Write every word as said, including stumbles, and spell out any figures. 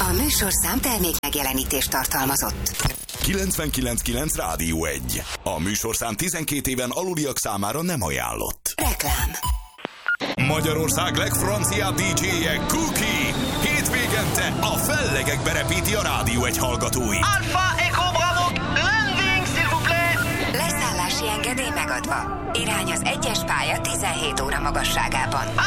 A műsorszám termék megjelenítést tartalmazott. kilencvenkilenc kilenc Rádió egy. A műsorszám tizenkét éven aluliak számára nem ajánlott. Reklám. Magyarország legfranciább dé dzséje Cookie. Hétvégente a fellegekbe repíti a Rádió egy hallgatóit. Alpha Echo Bravo, landing s'il vous plaît. Leszállási engedély megadva. Irány az egyes pálya tizenhét óra magasságában.